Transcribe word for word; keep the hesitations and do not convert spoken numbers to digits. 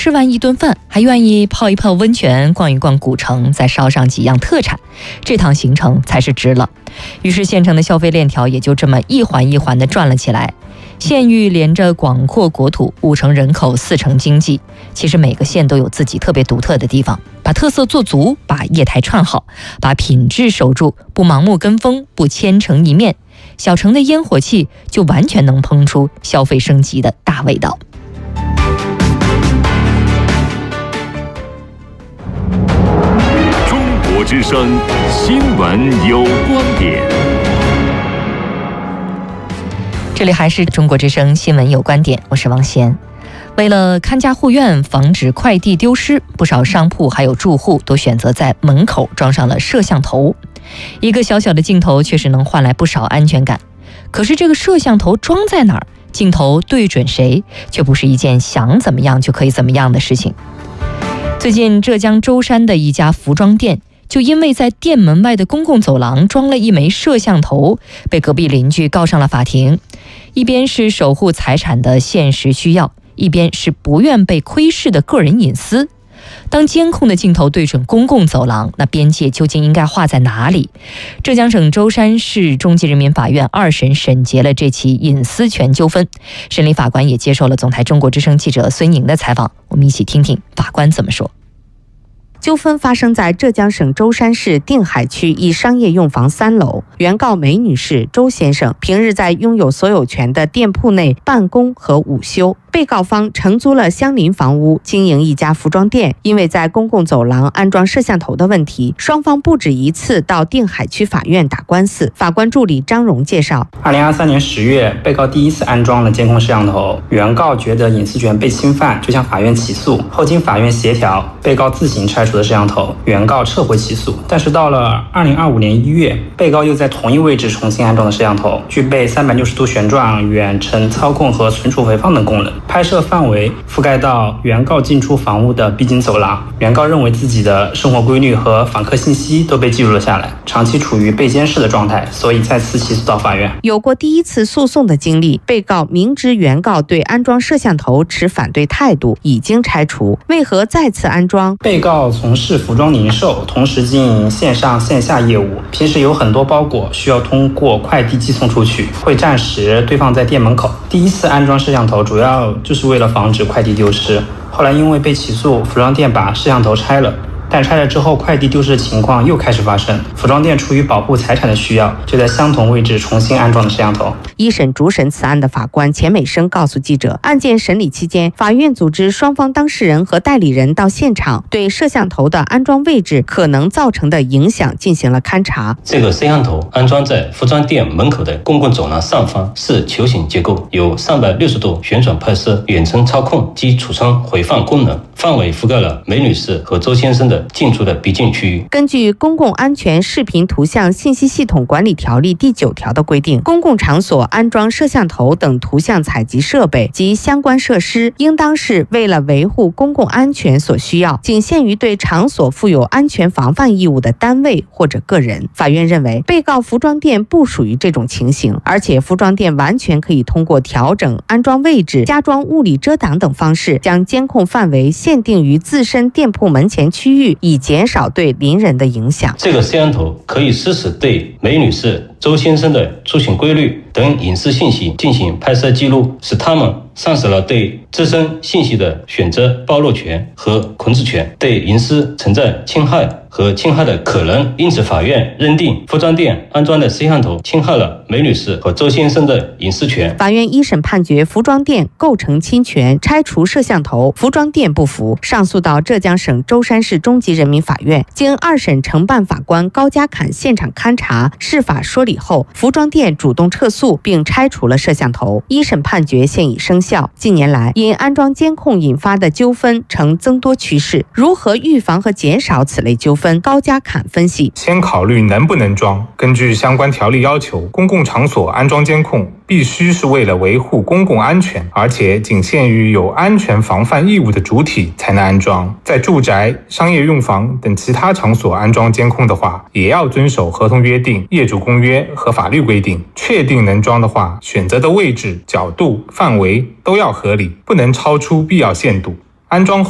吃完一顿饭，还愿意泡一泡温泉，逛一逛古城，再烧上几样特产，这趟行程才是值了。于是县城的消费链条也就这么一环一环地转了起来。县域连着广阔国土，五成人口，四成经济。其实每个县都有自己特别独特的地方，把特色做足，把业态串好，把品质守住，不盲目跟风，不千城一面，小城的烟火气就完全能烹出消费升级的大味道。 中国之声新闻有观点。 这里还是中国之声新闻有观点，我是王贤。为了看家护院，防止快递丢失，不少商铺还有住户都选择在门口装上了摄像头。一个小小的镜头确实能换来不少安全感。可是这个摄像头装在哪儿，镜头对准谁，却不是一件想怎么样就可以怎么样的事情。最近浙江舟山的一家服装店，就因为在店门外的公共走廊装了一枚摄像头，被隔壁邻居告上了法庭。一边是守护财产的现实需要，一边是不愿被窥视的个人隐私。当监控的镜头对准公共走廊，那边界究竟应该画在哪里？浙江省舟山市中级人民法院二审审结了这起隐私权纠纷。审理法官也接受了总台中国之声记者孙宁的采访，我们一起听听法官怎么说。 纠纷发生在浙江省舟山市定海区一商业用房三楼。原告梅女士、周先生平日在拥有所有权的店铺内办公和午休。被告方承租了相邻房屋，经营一家服装店。因为在公共走廊安装摄像头的问题，双方不止一次到定海区法院打官司。法官助理张荣介绍， 二零二三年十月，被告第一次安装了监控摄像头，原告觉得隐私权被侵犯，就向法院起诉。后经法院协调，被告自行拆除了摄像头，原告撤回起诉。但是到了二零二五年一月，被告又在同一位置重新安装了摄像头，具备三百六十度旋转、远程操控和存储回放等功能。拍摄范围覆盖到原告进出房屋的必经走廊。原告认为自己的生活规律和访客信息都被记录了下来，长期处于被监视的状态，所以再次起诉到法院。 有过第一次诉讼的经历，被告明知原告对安装摄像头持反对态度，已经拆除，为何再次安装？ 被告从事服装零售，同时经营线上线下业务，平时有很多包裹需要通过快递寄送出去，会暂时堆放在店门口。第一次安装摄像头主要就是为了防止快递丢失，后来因为被起诉，服装店把摄像头拆了，但拆了之后快递丢失的情况又开始发生，服装店出于保护财产的需要，就在相同位置重新安装了摄像头。 一审主审此案的法官钱美生告诉记者，案件审理期间，法院组织双方当事人和代理人到现场，对摄像头的安装位置可能造成的影响进行了勘查。 这个摄像头安装在服装店门口的公共走廊上方，是球形结构，有三百六十度旋转拍摄、远程操控及储存回放功能，范围覆盖了梅女士和周先生的进出的必经区域。 根据《公共安全视频图像信息系统管理条例》第九条的规定，公共场所安装摄像头等图像采集设备及相关设施，应当是为了维护公共安全所需要，仅限于对场所负有安全防范义务的单位或者个人。法院认为，被告服装店不属于这种情形，而且服装店完全可以通过调整安装位置、加装物理遮挡等方式，将监控范围限定于自身店铺门前区域，以减少对邻人的影响。 这个摄像头可以实时对梅女士、周先生的出行规律等隐私信息进行拍摄记录，使他们丧失了对自身信息的选择暴露权和控制权，对隐私存在侵害和侵害的可能。因此法院认定服装店安装的摄像头侵害了梅女士和周先生的隐私权。 法院一审判决服装店构成侵权，拆除摄像头，服装店不服，上诉到浙江省舟山市中级人民法院。经二审承办法官高家侃现场勘查、释法说理后，服装店主动撤诉并拆除了摄像头。一审判决现已生效。近年来，因安装监控引发的纠纷呈增多趋势，如何预防和减少此类纠纷？高家侃分析， 先考虑能不能装。根据相关条例要求，公共场所安装监控必须是为了维护公共安全，而且仅限于有安全防范义务的主体才能安装。在住宅、商业用房等其他场所安装监控的话，也要遵守合同约定、业主公约和法律规定。确定能装的话，选择的位置、角度、范围都要合理，不能超出必要限度。安装